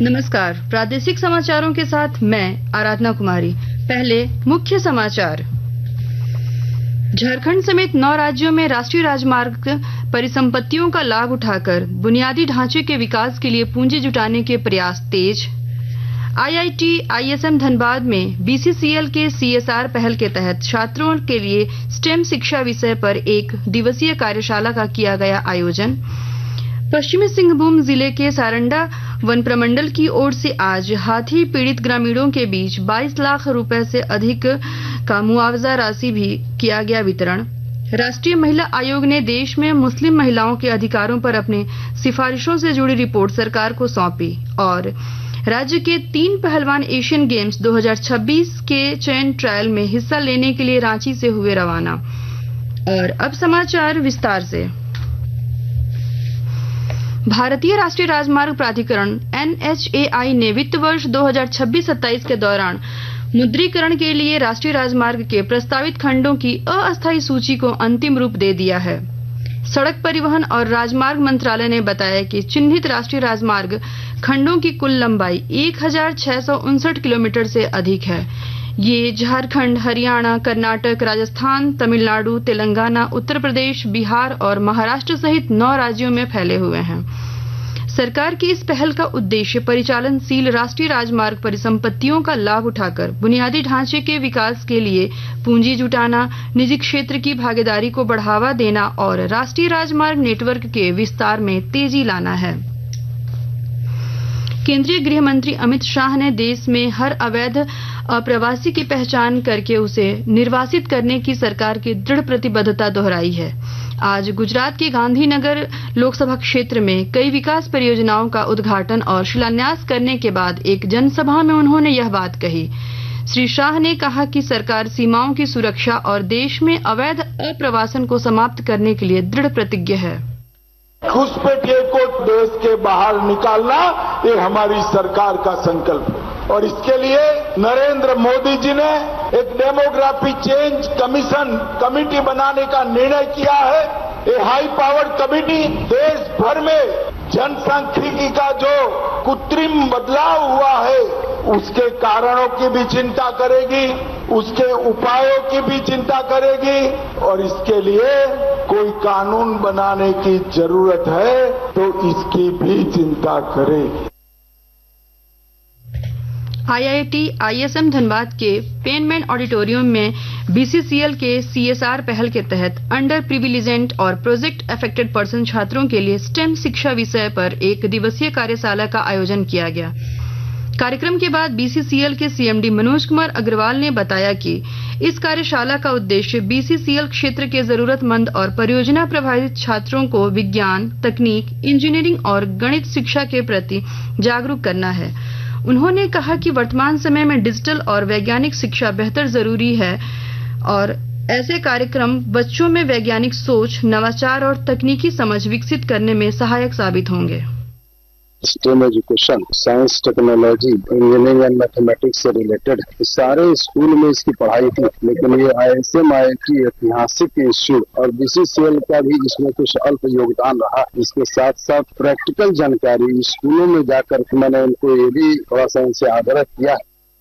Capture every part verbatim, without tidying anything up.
नमस्कार, प्रादेशिक समाचारों के साथ मैं आराधना कुमारी। पहले मुख्य समाचार। झारखंड समेत नौ राज्यों में राष्ट्रीय राजमार्ग परिसंपत्तियों का लाभ उठाकर बुनियादी ढांचे के विकास के लिए पूंजी जुटाने के प्रयास तेज। आईआईटी आईएसएम धनबाद में बीसीसीएल के सीएसआर पहल के तहत छात्रों के लिए स्टेम शिक्षा विषय पर एक दिवसीय कार्यशाला का किया गया आयोजन। पश्चिमी सिंहभूम जिले के सारंडा वन प्रमंडल की ओर से आज हाथी पीड़ित ग्रामीणों के बीच बाईस लाख रुपए से अधिक का मुआवजा राशि भी किया गया वितरण। राष्ट्रीय महिला आयोग ने देश में मुस्लिम महिलाओं के अधिकारों पर अपने सिफारिशों से जुड़ी रिपोर्ट सरकार को सौंपी। और राज्य के तीन पहलवान एशियन गेम्स दो हज़ार छब्बीस के चयन ट्रायल में हिस्सा लेने के लिए रांची से हुए रवाना। और अब समाचार विस्तार से। भारतीय राष्ट्रीय राजमार्ग प्राधिकरण एनएचएआई ने वित्त वर्ष दो हज़ार छब्बीस सत्ताईस के दौरान मुद्रीकरण के लिए राष्ट्रीय राजमार्ग के प्रस्तावित खंडों की अस्थायी सूची को अंतिम रूप दे दिया है। सड़क परिवहन और राजमार्ग मंत्रालय ने बताया कि चिन्हित राष्ट्रीय राजमार्ग खंडों की कुल लंबाई एक हजार छह सौ उनसठ किलोमीटर से अधिक है। ये झारखंड, हरियाणा, कर्नाटक, राजस्थान, तमिलनाडु, तेलंगाना, उत्तर प्रदेश, बिहार और महाराष्ट्र सहित नौ राज्यों में फैले हुए हैं। सरकार की इस पहल का उद्देश्य परिचालनशील राष्ट्रीय राजमार्ग परिसंपत्तियों का लाभ उठाकर बुनियादी ढांचे के विकास के लिए पूंजी जुटाना, निजी क्षेत्र की भागीदारी को बढ़ावा देना और राष्ट्रीय राजमार्ग नेटवर्क के विस्तार में तेजी लाना है। केंद्रीय गृह मंत्री अमित शाह ने देश में हर अवैध अप्रवासी की पहचान करके उसे निर्वासित करने की सरकार की दृढ़ प्रतिबद्धता दोहराई है। आज गुजरात के गांधीनगर लोकसभा क्षेत्र में कई विकास परियोजनाओं का उद्घाटन और शिलान्यास करने के बाद एक जनसभा में उन्होंने यह बात कही। श्री शाह ने कहा कि सरकार सीमाओं की सुरक्षा और देश में अवैध अप्रवासन को समाप्त करने के लिए दृढ़ प्रतिज्ञ है। घुसपैठिए को देश के बाहर निकालना ये हमारी सरकार का संकल्प है और इसके लिए नरेंद्र मोदी जी ने एक डेमोग्राफी चेंज कमीशन कमेटी बनाने का निर्णय किया है। ये हाई पावर्ड कमेटी देश भर में जनसांख्यिकी का जो कृत्रिम बदलाव हुआ है उसके कारणों की भी चिंता करेगी, उसके उपायों की भी चिंता करेगी और इसके लिए कोई कानून बनाने की जरूरत है तो इसकी भी चिंता करेगी। आईआईटी आईएसएम धनबाद के पेनमैन ऑडिटोरियम में बीसीसीएल के सीएसआर पहल के तहत अंडर प्रिविलेजेंट और प्रोजेक्ट अफेक्टेड पर्सन छात्रों के लिए स्टेम शिक्षा विषय पर एक दिवसीय कार्यशाला का आयोजन किया गया। कार्यक्रम के बाद बीसीसीएल के सीएमडी मनोज कुमार अग्रवाल ने बताया कि इस कार्यशाला का उद्देश्य बीसीसीएल क्षेत्र के जरूरतमंद और परियोजना प्रभावित छात्रों को विज्ञान, तकनीक, इंजीनियरिंग और गणित शिक्षा के प्रति जागरूक करना है। उन्होंने कहा कि वर्तमान समय में डिजिटल और वैज्ञानिक शिक्षा बेहतर जरूरी है और ऐसे कार्यक्रम बच्चों में वैज्ञानिक सोच, नवाचार और तकनीकी समझ विकसित करने में सहायक साबित होंगे। Stem education, science, technology, engineering and mathematics से रिलेटेड सारे स्कूल में इसकी पढ़ाई थी, लेकिन ये आईएसएम आईआईटी ऐतिहासिक इश्यू और बीसीसीएल का भी इसमें कुछ अल्प योगदान रहा। इसके साथ साथ प्रैक्टिकल जानकारी स्कूलों में जाकर मैंने उनको ये भी थोड़ा सा इनसे आग्रह किया।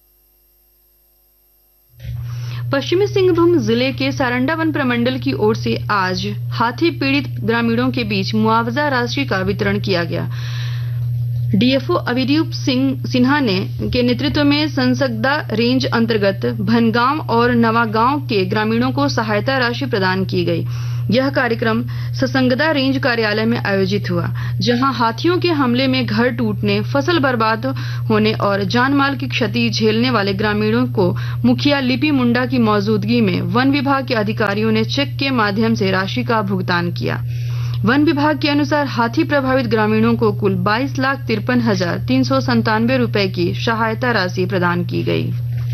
पश्चिमी सिंहभूम जिले के सारंडा वन प्रमंडल की ओर से आज हाथी पीड़ित ग्रामीणों के बीच मुआवजा राशि का वितरण किया गया। डीएफओ अविदीप सिंह सिन्हा ने के नेतृत्व में संसगदा रेंज अंतर्गत भनगांव और नवागांव के ग्रामीणों को सहायता राशि प्रदान की गई। यह कार्यक्रम ससंगदा रेंज कार्यालय में आयोजित हुआ, जहां हाथियों के हमले में घर टूटने, फसल बर्बाद होने और जान माल की क्षति झेलने वाले ग्रामीणों को मुखिया लिपि मुंडा की मौजूदगी में वन विभाग के अधिकारियों ने चेक के माध्यम से राशि का भुगतान किया। वन विभाग के अनुसार हाथी प्रभावित ग्रामीणों को कुल बाईस लाख तिरपन हजार तीन सौ संतानवे रूपये की सहायता राशि प्रदान की गई।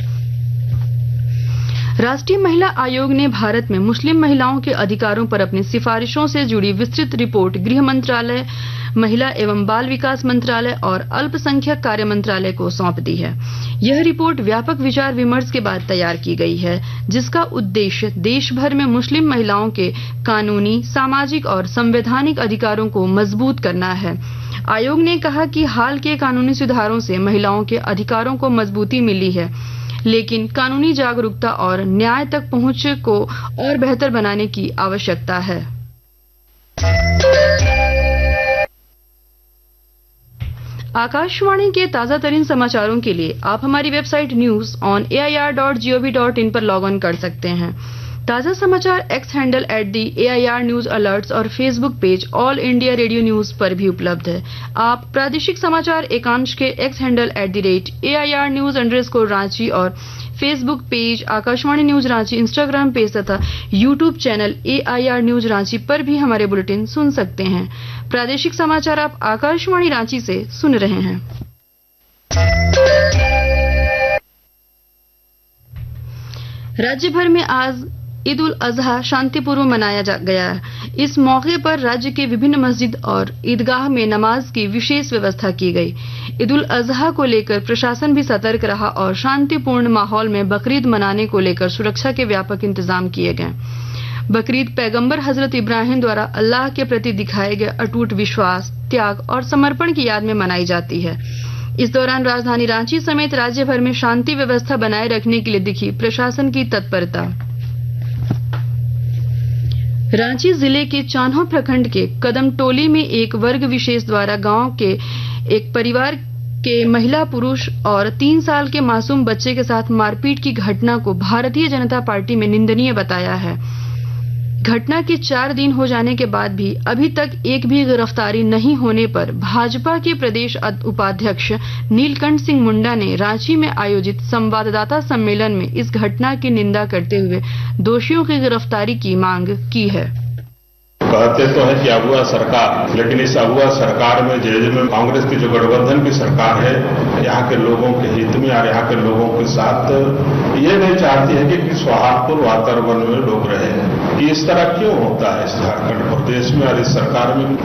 राष्ट्रीय महिला आयोग ने भारत में मुस्लिम महिलाओं के अधिकारों पर अपनी सिफारिशों से जुड़ी विस्तृत रिपोर्ट गृह मंत्रालय, महिला एवं बाल विकास मंत्रालय और अल्पसंख्यक कार्य मंत्रालय को सौंप दी है। यह रिपोर्ट व्यापक विचार विमर्श के बाद तैयार की गई है, जिसका उद्देश्य देश भर में मुस्लिम महिलाओं के कानूनी, सामाजिक और संवैधानिक अधिकारों को मजबूत करना है। आयोग ने कहा कि हाल के कानूनी सुधारों से महिलाओं के अधिकारों को मजबूती मिली है, लेकिन कानूनी जागरूकता और न्याय तक पहुंच को और बेहतर बनाने की आवश्यकता है। आकाशवाणी के ताजा तरीन समाचारों के लिए आप हमारी website news on A I R dot G O V dot in पर लॉग ऑन कर सकते हैं। ताजा समाचार x handle at the A I R news alerts और Facebook page all India radio news पर भी उपलब्ध है। आप प्रादेशिक समाचार एकांश के x handle at the rate A I R news underscore Ranchi और Facebook page Akashvani news Ranchi, Instagram page तथा YouTube channel A I R news Ranchi पर भी हमारे बुलेटिन सुन सकते हैं। प्रादेशिक समाचार आप आकाशवाणी रांची से सुन रहे हैं। राज्य भर में आज ईद उल अजहा शांतिपूर्वक मनाया गया है। इस मौके पर राज्य के विभिन्न मस्जिद और ईदगाह में नमाज की विशेष व्यवस्था की गई। ईद उल अजहा को लेकर प्रशासन भी सतर्क रहा और शांतिपूर्ण माहौल में बकरीद मनाने को लेकर सुरक्षा के व्यापक इंतजाम किए गए। बकरीद पैगंबर हजरत इब्राहिम द्वारा अल्लाह के प्रति दिखाए गए अटूट विश्वास, त्याग और समर्पण की याद में मनाई जाती है। इस दौरान राजधानी रांची समेत राज्य भर में शांति व्यवस्था बनाए रखने के लिए दिखी प्रशासन की तत्परता। रांची जिले के चान्हो प्रखंड के कदमटोली में एक वर्ग विशेष द्वारा गांव के एक परिवार के महिला, पुरुष और तीन साल के मासूम बच्चे के साथ मारपीट की घटना को भारतीय जनता पार्टी में निंदनीय बताया है। घटना के चार दिन हो जाने के बाद भी अभी तक एक भी गिरफ्तारी नहीं होने पर भाजपा के प्रदेश उपाध्यक्ष नीलकंठ सिंह मुंडा ने रांची में आयोजित संवाददाता सम्मेलन में इस घटना की निंदा करते हुए दोषियों की गिरफ्तारी की मांग की है। कहते तो है कि अगुआ सरकार, लेकिन इस अगुआ सरकार में जिसमें कांग्रेस की जो गठबंधन की सरकार है, यहाँ के लोगों के हित में और यहाँ के लोगों के साथ ये नहीं चाहती है कि सौहार्दपूर्ण वातावरण में लोग रहे। कि इस तरह क्यों होता है इस झारखंड प्रदेश में और इस सरकार में?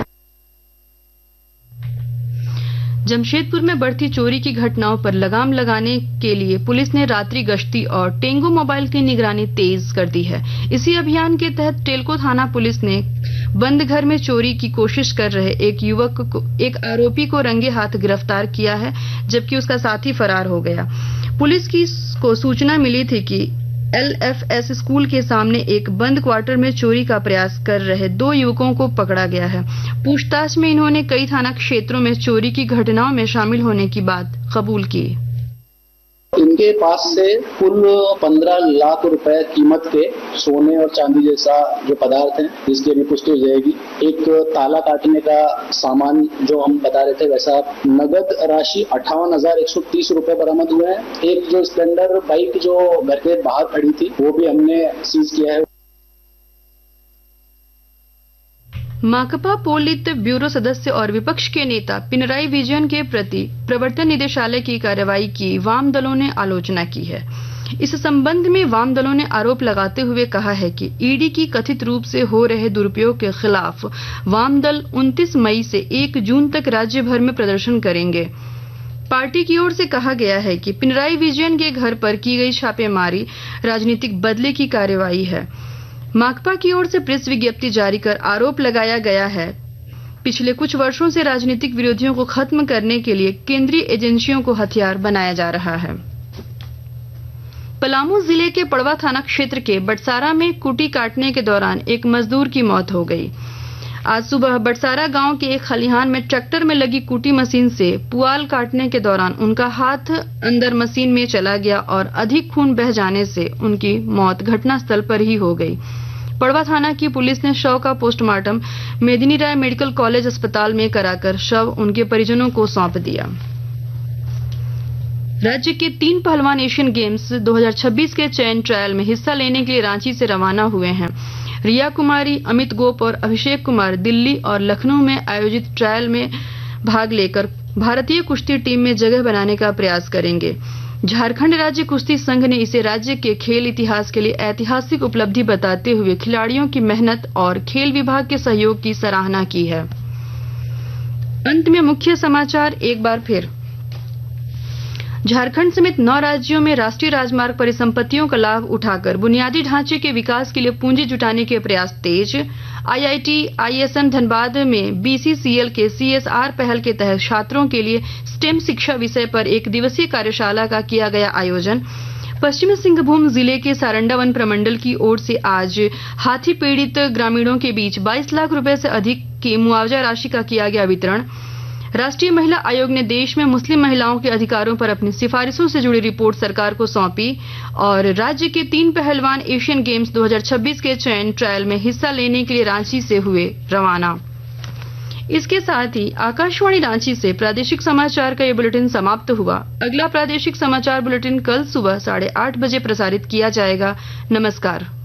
जमशेदपुर में बढ़ती चोरी की घटनाओं पर लगाम लगाने के लिए पुलिस ने रात्रि गश्ती और टेंगो मोबाइल की निगरानी तेज कर दी है। इसी अभियान के तहत टेल्को थाना पुलिस ने बंद घर में चोरी की कोशिश कर रहे एक युवक को, एक आरोपी को रंगे हाथ गिरफ्तार किया है, जबकि उसका साथी फरार हो गया। पुलिस की को सूचना मिली थी कि एल एफ एस स्कूल के सामने एक बंद क्वार्टर में चोरी का प्रयास कर रहे दो युवकों को पकड़ा गया है। पूछताछ में इन्होंने कई थाना क्षेत्रों में चोरी की घटनाओं में शामिल होने की बात कबूल की। इनके पास से कुल पंद्रह लाख रुपए कीमत के सोने और चांदी जैसा जो पदार्थ है, इसकी भी पुष्टि हो जाएगी। एक ताला काटने का सामान जो हम बता रहे थे वैसा नगद राशि अट्ठावन हजार एक सौ तीस रूपये बरामद हुए हैं। एक जो स्प्लेंडर बाइक जो घर के बाहर खड़ी थी वो भी हमने सीज किया है। माकपा पोलित ब्यूरो सदस्य और विपक्ष के नेता पिनराई विजयन के प्रति प्रवर्तन निदेशालय की कार्रवाई की वाम दलों ने आलोचना की है। इस संबंध में वाम दलों ने आरोप लगाते हुए कहा है कि ईडी की कथित रूप से हो रहे दुरुपयोग के खिलाफ वाम दल उनतीस मई से एक जून तक राज्य भर में प्रदर्शन करेंगे। पार्टी की ओर से कहा गया है कि पिनराई विजयन के घर पर की गई छापेमारी राजनीतिक बदले की कार्रवाई है। माकपा की ओर से प्रेस विज्ञप्ति जारी कर आरोप लगाया गया है पिछले कुछ वर्षों से राजनीतिक विरोधियों को खत्म करने के लिए केंद्रीय एजेंसियों को हथियार बनाया जा रहा है। पलामू जिले के पड़वा थाना क्षेत्र के बटसारा में कुटी काटने के दौरान एक मजदूर की मौत हो गई। आज सुबह बटसारा गांव के एक खलिहान में ट्रैक्टर में लगी कुटी मशीन से पुआल काटने के दौरान उनका हाथ अंदर मशीन में चला गया और अधिक खून बह जाने से उनकी मौत घटनास्थल पर ही हो गई। पड़वा थाना की पुलिस ने शव का पोस्टमार्टम मेदिनी राय मेडिकल कॉलेज अस्पताल में कराकर शव उनके परिजनों को सौंप दिया। राज्य के तीन पहलवान एशियन गेम्स दो हज़ार छब्बीस के चयन ट्रायल में हिस्सा लेने के लिए रांची से रवाना हुए हैं। रिया कुमारी, अमित गोप और अभिषेक कुमार दिल्ली और लखनऊ में आयोजित ट्रायल में भाग लेकर भारतीय कुश्ती टीम में जगह बनाने का प्रयास करेंगे। झारखंड राज्य कुश्ती संघ ने इसे राज्य के खेल इतिहास के लिए ऐतिहासिक उपलब्धि बताते हुए खिलाड़ियों की मेहनत और खेल विभाग के सहयोग की सराहना की है। अंत में मुख्य समाचार एक बार फिर। झारखंड समेत नौ राज्यों में राष्ट्रीय राजमार्ग परिसंपत्तियों का लाभ उठाकर बुनियादी ढांचे के विकास के लिए पूंजी जुटाने के प्रयास तेज। आईआईटी आईएसएम धनबाद में बीसीसीएल के सीएसआर पहल के तहत छात्रों के लिए स्टेम शिक्षा विषय पर एक दिवसीय कार्यशाला का किया गया आयोजन। पश्चिमी सिंहभूम जिले के सारंडा वन प्रमंडल की ओर से आज हाथी पीड़ित ग्रामीणों के बीच बाईस लाख रुपए से अधिक की मुआवजा राशि का किया गया वितरण। राष्ट्रीय महिला आयोग ने देश में मुस्लिम महिलाओं के अधिकारों पर अपनी सिफारिशों से जुड़ी रिपोर्ट सरकार को सौंपी और राज्य के तीन पहलवान एशियन गेम्स दो हज़ार छब्बीस के चयन ट्रायल में हिस्सा लेने के लिए रांची से हुए रवाना। इसके साथ ही आकाशवाणी रांची से प्रादेशिक समाचार का ये बुलेटिन समाप्त हुआ। अगला प्रादेशिक समाचार बुलेटिन कल सुबह साढ़े आठ बजे प्रसारित किया जाएगा। नमस्कार।